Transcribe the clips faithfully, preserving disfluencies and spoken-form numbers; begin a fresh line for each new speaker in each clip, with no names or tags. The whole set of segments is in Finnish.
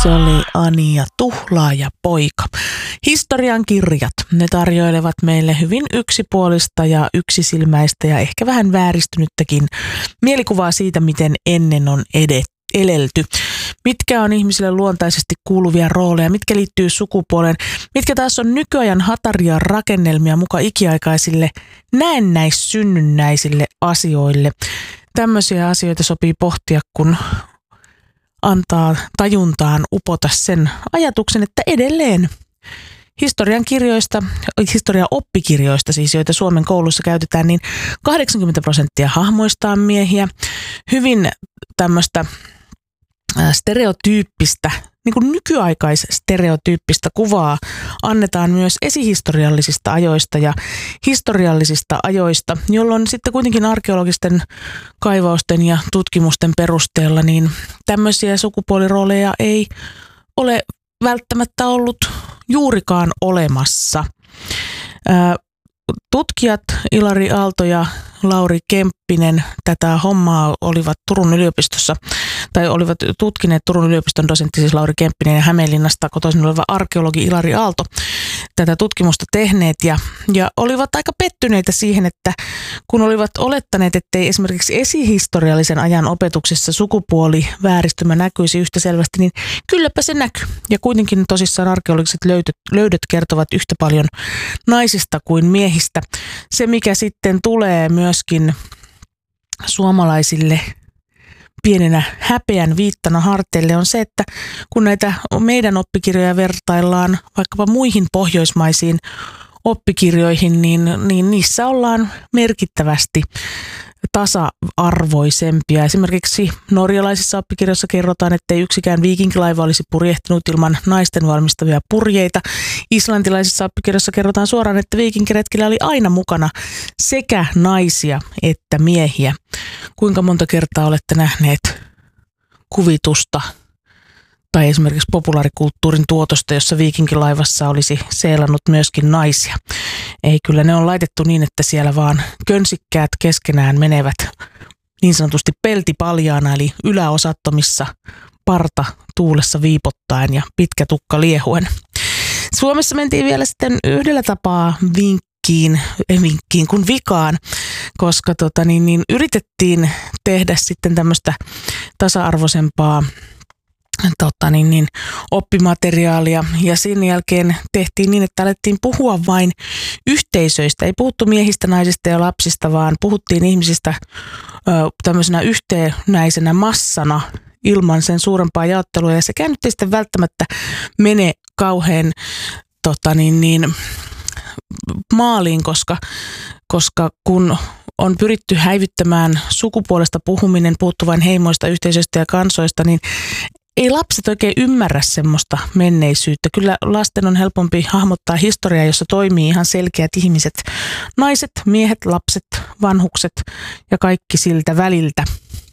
Se oli Ani ja Tuhlaaja poika. Historian kirjat, ne tarjoilevat meille hyvin yksipuolista ja yksisilmäistä ja ehkä vähän vääristynyttäkin mielikuvaa siitä, miten ennen on edetty. elelty. Mitkä on ihmisille luontaisesti kuuluvia rooleja, mitkä liittyy sukupuoleen, mitkä taas on nykyajan hataria rakennelmia muka ikiaikaisille näennäissynnynnäisille asioille. Tämmöisiä asioita sopii pohtia, kun antaa tajuntaan upota sen ajatuksen, että edelleen historian kirjoista, historian oppikirjoista siis, joita Suomen koulussa käytetään, niin kahdeksankymmentä prosenttia hahmoista on miehiä. Hyvin tämmöistä stereotyyppistä, niin kuin nykyaikaisstereotyyppistä kuvaa annetaan myös esihistoriallisista ajoista ja historiallisista ajoista, jolloin sitten kuitenkin arkeologisten kaivausten ja tutkimusten perusteella niin tämmöisiä sukupuolirooleja ei ole välttämättä ollut juurikaan olemassa. Tutkijat Ilari Aalto ja Lauri Kemppinen tätä hommaa olivat Turun yliopistossa, tai olivat tutkineet Turun yliopiston dosentti siis Lauri Kemppinen ja Hämeenlinnasta kotoisin oleva arkeologi Ilari Aalto tätä tutkimusta tehneet ja, ja olivat aika pettyneitä siihen, että kun olivat olettaneet, ettei esimerkiksi esihistoriallisen ajan opetuksessa sukupuolivääristymä näkyisi yhtä selvästi, niin kylläpä se näkyy. Ja kuitenkin tosissaan arkeologiset löydöt, löydöt kertovat yhtä paljon naisista kuin miehistä. Se, mikä sitten tulee myöskin suomalaisille pienenä häpeän viittana harteille on se, että kun näitä meidän oppikirjoja vertaillaan vaikkapa muihin pohjoismaisiin oppikirjoihin, niin, niin niissä ollaan merkittävästi tasa-arvoisempia. Esimerkiksi norjalaisissa oppikirjoissa kerrotaan, ettei yksikään viikinkilaiva olisi purjehtinut ilman naisten valmistavia purjeita. Islantilaisissa oppikirjoissa kerrotaan suoraan, että viikinkiretkillä oli aina mukana sekä naisia että miehiä. Kuinka monta kertaa olette nähneet kuvitusta tai esimerkiksi populaarikulttuurin tuotosta, jossa viikinkilaivassa olisi seilannut myöskin naisia? Ei, kyllä ne on laitettu niin, että siellä vaan könsikkäät keskenään menevät niin sanotusti peltipaljaana, eli yläosattomissa parta tuulessa viipottaen ja pitkä tukka liehuen. Suomessa mentiin vielä sitten yhdellä tapaa vinkkiin, ei vinkkiin kuin vikaan, koska tota, niin, niin, yritettiin tehdä sitten tämmöistä tasa-arvoisempaa Totta, niin, niin, oppimateriaalia ja sen jälkeen tehtiin niin, että alettiin puhua vain yhteisöistä. Ei puhuttu miehistä, naisista ja lapsista, vaan puhuttiin ihmisistä ö, tämmöisenä yhtenäisenä massana ilman sen suurempaa jaottelua. Ja sekään nyt ei sitten välttämättä mene kauhean tota, niin, niin, maaliin, koska, koska kun on pyritty häivyttämään sukupuolesta puhuminen, puhuttu vain heimoista, yhteisöistä ja kansoista, niin ei lapset oikein ymmärrä semmoista menneisyyttä. Kyllä lasten on helpompi hahmottaa historiaa, jossa toimii ihan selkeät ihmiset. Naiset, miehet, lapset, vanhukset ja kaikki siltä väliltä.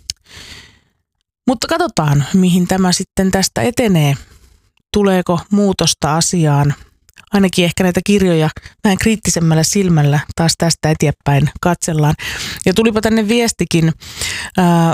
Mutta katsotaan, mihin tämä sitten tästä etenee. Tuleeko muutosta asiaan? Ainakin ehkä näitä kirjoja vähän kriittisemmällä silmällä taas tästä eteenpäin katsellaan. Ja tulipa tänne viestikin, ää,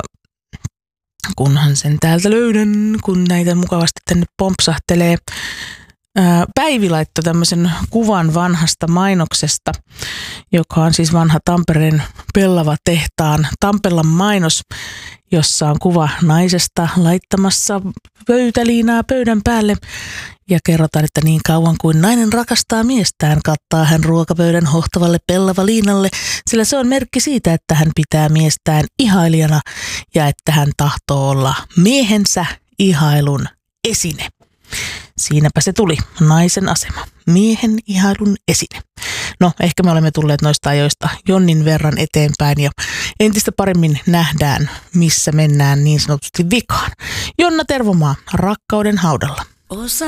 kunhan sen täältä löydän, kun näitä mukavasti tänne pompsahtelee. Ää, Päivi laittoi tämmöisen kuvan vanhasta mainoksesta, joka on siis vanha Tampereen Pellava tehtaan Tampellan mainos, jossa on kuva naisesta laittamassa pöytäliinaa pöydän päälle. Ja kerrotaan, että niin kauan kuin nainen rakastaa miestään, kattaa hän ruokapöydän hohtavalle pellava liinalle, sillä se on merkki siitä, että hän pitää miestään ihailijana ja että hän tahtoo olla miehensä ihailun esine. Siinäpä se tuli, naisen asema, miehen ihailun esine. No, ehkä me olemme tulleet noista ajoista jonnin verran eteenpäin ja entistä paremmin nähdään, missä mennään niin sanotusti vikaan. Jonna Tervomaa, Rakkauden haudalla. Osa